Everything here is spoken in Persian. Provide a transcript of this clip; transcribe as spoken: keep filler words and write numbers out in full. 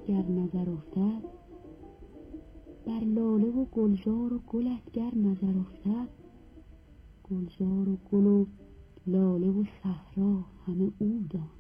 گر نظر افتد، بر لاله و گلزار و گلت گر نظر افتد، گلزار و گل و لاله و صحرا همه او داند.